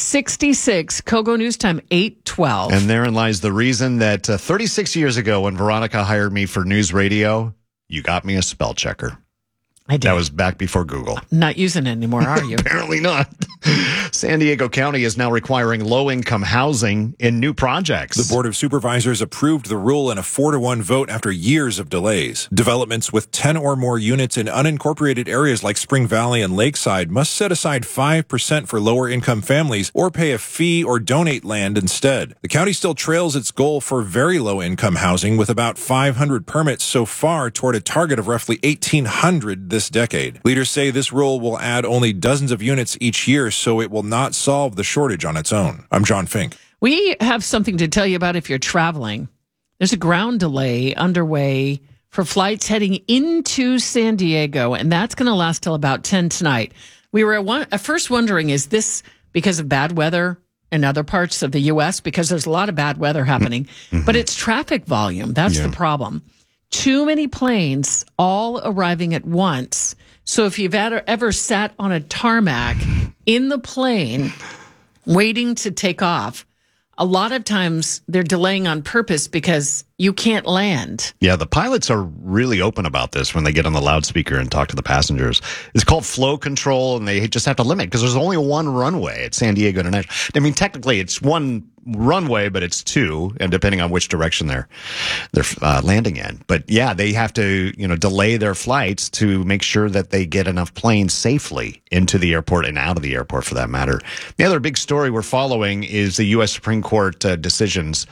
66. Kogo News Time, 8:12. And therein lies the reason that 36 years ago when Veronica hired me for news radio, you got me a spell checker. I did. That was back before Google. Not using it anymore, are you? Apparently not. San Diego County is now requiring low-income housing in new projects. The Board of Supervisors approved the rule in a 4-1 vote after years of delays. Developments with 10 or more units in unincorporated areas like Spring Valley and Lakeside must set aside 5% for lower-income families or pay a fee or donate land instead. The county still trails its goal for very low-income housing with about 500 permits so far toward a target of roughly 1,800 this decade. Leaders say this rule will add only dozens of units each year, so it will not solve the shortage on its own. I'm John Fink. We have something to tell you about if you're traveling. There's a ground delay underway for flights heading into San Diego, and that's going to last till about 10 tonight. We were at first wondering, is this because of bad weather in other parts of the U.S.? Because there's a lot of bad weather happening, but it's traffic volume. That's the problem. Too many planes all arriving at once. So if you've ever sat on a tarmac in the plane waiting to take off, a lot of times they're delaying on purpose because you can't land. Yeah, the pilots are really open about this when they get on the loudspeaker and talk to the passengers. It's called flow control, and they just have to limit because there's only one runway at San Diego International. I mean, technically it's one runway, but it's 2, and depending on which direction they're landing in. But yeah, they have to delay their flights to make sure that they get enough planes safely into the airport and out of the airport, for that matter. The other big story we're following is the U.S. Supreme Court decisions.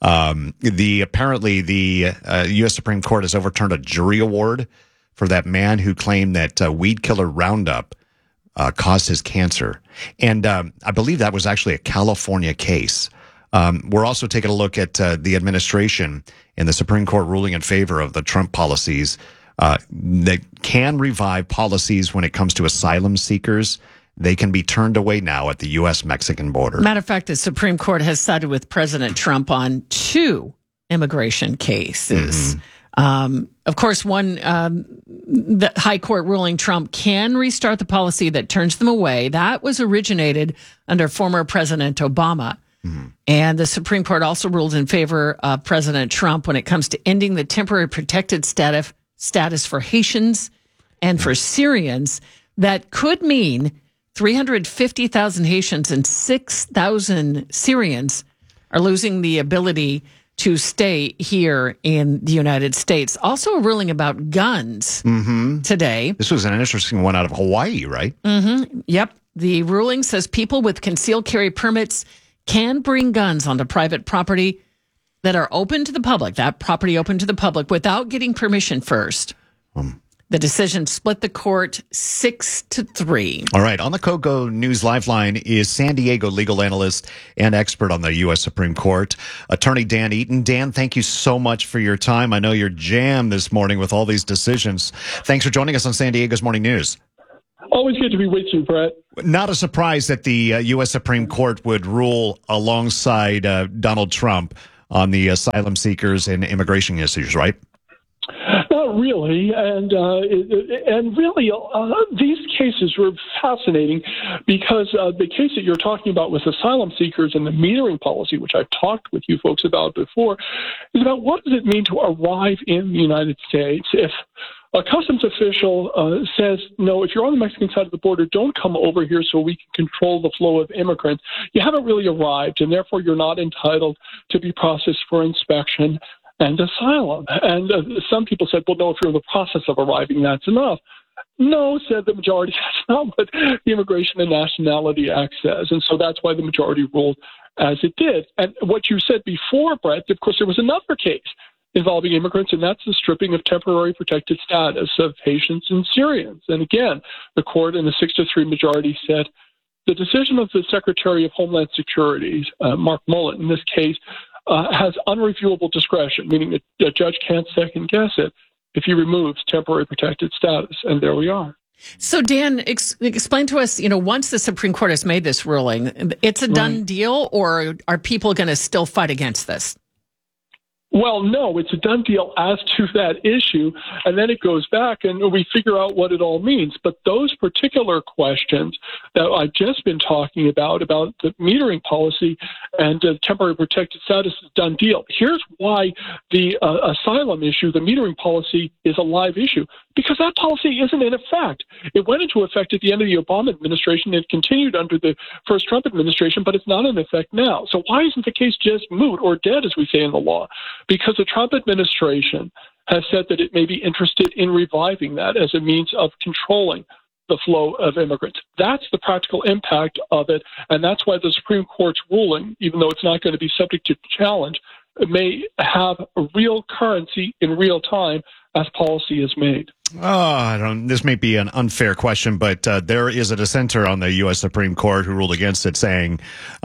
Apparently the U.S. Supreme Court has overturned a jury award for that man who claimed that weed killer Roundup caused his cancer. And I believe that was actually a California case. We're also taking a look at the administration and the Supreme Court ruling in favor of the Trump policies that can revive policies when it comes to asylum seekers. They can be turned away now at the U.S.-Mexican border. Matter of fact, the Supreme Court has sided with President Trump on 2 immigration cases. Of course, one, the high court ruling Trump can restart the policy that turns them away. That was originated under former President Obama. And the Supreme Court also ruled in favor of President Trump when it comes to ending the temporary protected status for Haitians and for Syrians. That could mean 350,000 Haitians and 6,000 Syrians are losing the ability to stay here in the United States. Also a ruling about guns today. This was an interesting one out of Hawaii, right? Yep. The ruling says people with concealed carry permits can bring guns onto private property that are open to the public, that property open to the public, without getting permission first. The decision split the court 6-3. All right. On the KOGO News Lifeline is San Diego legal analyst and expert on the U.S. Supreme Court, Attorney Dan Eaton. Dan, thank you so much for your time. I know you're jammed this morning with all these decisions. Thanks for joining us on San Diego's Morning News. Always good to be with you, Brett. Not a surprise that the U.S. Supreme Court would rule alongside Donald Trump on the asylum seekers and immigration issues, right? Not really, and really, these cases were fascinating because the case that you're talking about with asylum seekers and the metering policy, which I've talked with you folks about before, is about what does it mean to arrive in the United States if a customs official says, no, if you're on the Mexican side of the border, don't come over here so we can control the flow of immigrants. You haven't really arrived, and therefore you're not entitled to be processed for inspection and asylum. And some people said, well, no, if you're in the process of arriving, that's enough. No, said the majority, that's not what the Immigration and Nationality Act says. And so that's why the majority ruled as it did. And what you said before, Brett, of course, there was another case involving immigrants, and that's the stripping of temporary protected status of Haitians and Syrians. And again, the court in the 6-3 majority said the decision of the Secretary of Homeland Security, Mark Mullen, in this case, has unreviewable discretion, meaning a judge can't second guess it if he removes temporary protected status. And there we are. So, Dan, explain to us, once the Supreme Court has made this ruling, it's a done deal, or are people going to still fight against this? Well, no, it's a done deal as to that issue, and then it goes back and we figure out what it all means. But those particular questions that I've just been talking about the metering policy and temporary protected status is a done deal. Here's why the asylum issue, the metering policy, is a live issue, because that policy isn't in effect. It went into effect at the end of the Obama administration. It continued under the first Trump administration, but it's not in effect now. So why isn't the case just moot or dead, as we say in the law? Because the Trump administration has said that it may be interested in reviving that as a means of controlling the flow of immigrants. That's the practical impact of it, and that's why the Supreme Court's ruling, even though it's not going to be subject to challenge, may have a real currency in real time as policy is made. This may be an unfair question, but there is a dissenter on the U.S. Supreme Court who ruled against it, saying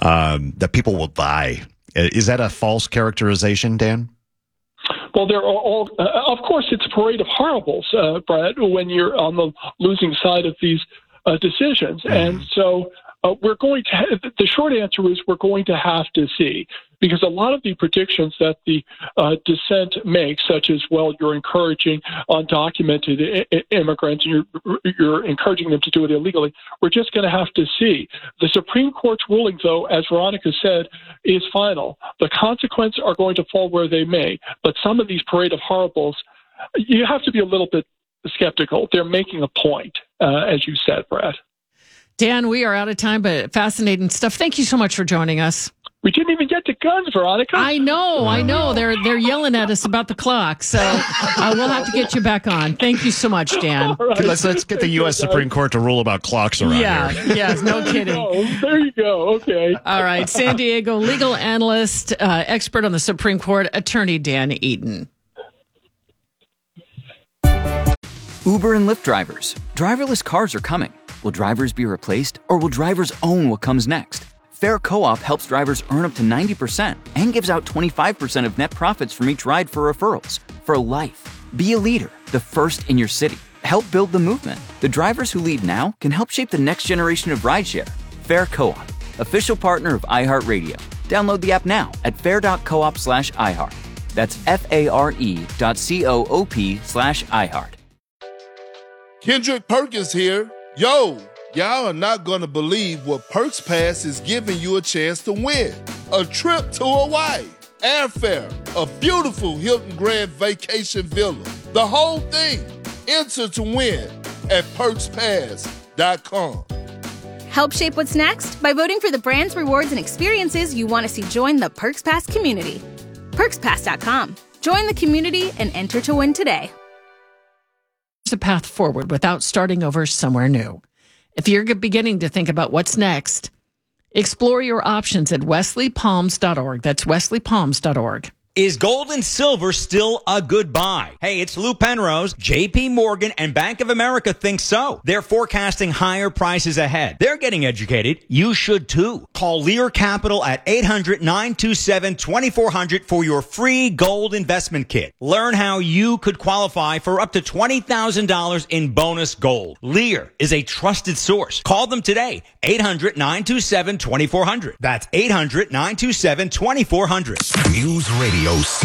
that people will die. Is that a false characterization, Dan? Well, there are all, of course, it's a parade of horribles, Brad, when you're on the losing side of these decisions. And so we're going to, the short answer is we're going to have to see, because a lot of the predictions that the dissent makes, such as, well, you're encouraging undocumented immigrants and you're encouraging them to do it illegally, we're just going to have to see. The Supreme Court's ruling, though, as Veronica said, is final. The consequences are going to fall where they may, but some of these parade of horribles, you have to be a little bit skeptical. They're making a point, as you said, Brad. Dan, we are out of time, but fascinating stuff. Thank you so much for joining us. We didn't even get to guns, Veronica. I know. They're yelling at us about the clock, so we'll have to get you back on. Thank you so much, Dan. Right. Let's get the U.S. Supreme Court to rule about clocks around here. Yes, no kidding. There you go. Okay. All right, San Diego legal analyst, expert on the Supreme Court, Attorney Dan Eaton. Uber and Lyft drivers. Driverless cars are coming. Will drivers be replaced, or will drivers own what comes next? Fair Co-op helps drivers earn up to 90% and gives out 25% of net profits from each ride for referrals. For life. Be a leader, the first in your city. Help build the movement. The drivers who lead now can help shape the next generation of rideshare. Fair Co-op, official partner of iHeartRadio. Download the app now at fair.coop/iHeart. That's FARE.coop/iHeart. Kendrick Perkins here. Yo, y'all are not going to believe what Perks Pass is giving you a chance to win. A trip to Hawaii, airfare, a beautiful Hilton Grand Vacation Villa. The whole thing. Enter to win at PerksPass.com. Help shape what's next by voting for the brands, rewards, and experiences you want to see join the Perks Pass community. PerksPass.com. Join the community and enter to win today. There's a path forward without starting over somewhere new. If you're beginning to think about what's next, explore your options at wesleypalms.org. That's wesleypalms.org. Is gold and silver still a good buy? Hey, it's Lou Penrose. JP Morgan and Bank of America think so. They're forecasting higher prices ahead. They're getting educated. You should too. Call Lear Capital at 800-927-2400 for your free gold investment kit. Learn how you could qualify for up to $20,000 in bonus gold. Lear is a trusted source. Call them today. 800-927-2400. That's 800-927-2400. News Radio